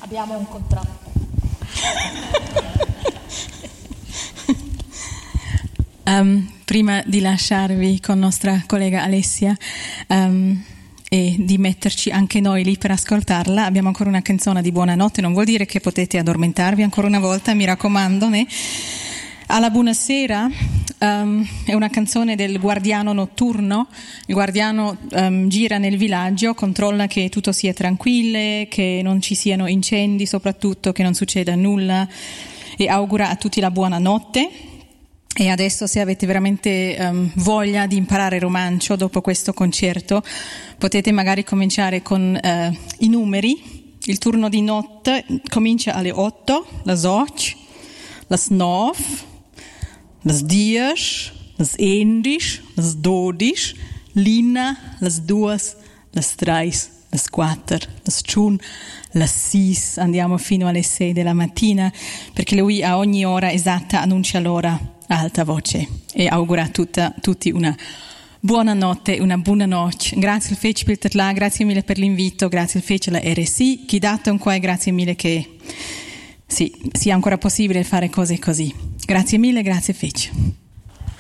Abbiamo un contratto. Prima di lasciarvi con nostra collega Alessia e di metterci anche noi lì per ascoltarla, abbiamo ancora una canzone di buonanotte. Non vuol dire che potete addormentarvi ancora una volta, mi raccomando, né? Alla buonasera è una canzone del guardiano notturno. Il guardiano gira nel villaggio, controlla che tutto sia tranquillo, che non ci siano incendi, soprattutto che non succeda nulla, e augura a tutti la buonanotte. E adesso, se avete veramente voglia di imparare romancio dopo questo concerto, potete magari cominciare con i numeri. Il turno di notte comincia alle 8, las 8, las 9, las 10, las 11, las 12, l'ina, las 2, las 3, las 4, las 1, las 6. Andiamo fino alle 6 della mattina, perché lui a ogni ora esatta annuncia l'ora a alta voce e augura a tutti una buona notte, una buona notte. Grazie al Fece per là, grazie mille per l'invito, grazie al Fece alla RSI, chi dato un qua, grazie mille che sì, sia ancora possibile fare cose così. Grazie mille, grazie Fece.